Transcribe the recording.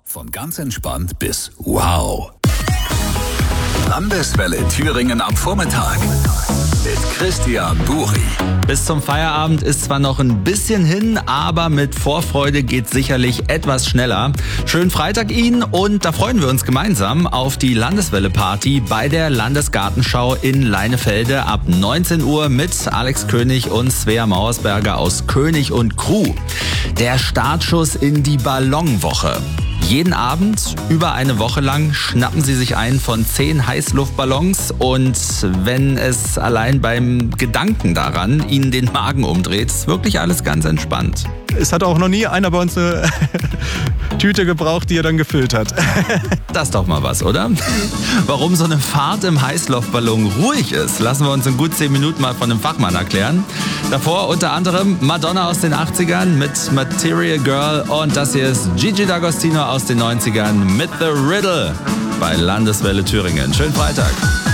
Von ganz entspannt bis wow. Landeswelle Thüringen am Vormittag mit Christian Buri. Bis zum Feierabend ist zwar noch ein bisschen hin, aber mit Vorfreude geht's sicherlich etwas schneller. Schönen Freitag Ihnen und da freuen wir uns gemeinsam auf die Landeswelle-Party bei der Landesgartenschau in Leinefelde ab 19 Uhr mit Alex König und Svea Mauersberger aus König und Crew. Der Startschuss in die Ballonwoche. Jeden Abend, über eine Woche lang, schnappen Sie sich einen von 10 Heißluftballons und wenn es allein beim Gedanken daran Ihnen den Magen umdreht, ist wirklich alles ganz entspannt. Es hat auch noch nie einer bei uns eine Tüte gebraucht, die er dann gefüllt hat. Das ist doch mal was, oder? Warum so eine Fahrt im Heißluftballon ruhig ist, lassen wir uns in gut 10 Minuten mal von einem Fachmann erklären. Davor unter anderem Madonna aus den 80ern mit Material Girl und das hier ist Gigi D'Agostino aus den 90ern mit The Riddle bei Landeswelle Thüringen. Schönen Freitag.